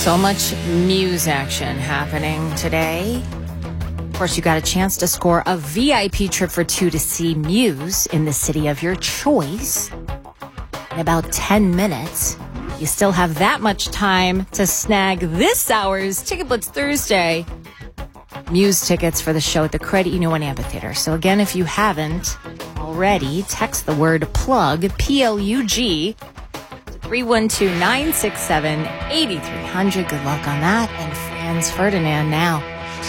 So much Muse action happening today. Of course, you got a chance to score a VIP trip for two to see Muse in the city of your choice in about 10 minutes. You still have that much time to snag this hour's Ticket Blitz Thursday Muse tickets for the show at the Credit Union 1 Amphitheater. So again, if you haven't already, text the word PLUG, P-L-U-G, to 312-967-8300. Good luck on that. And Franz Ferdinand now.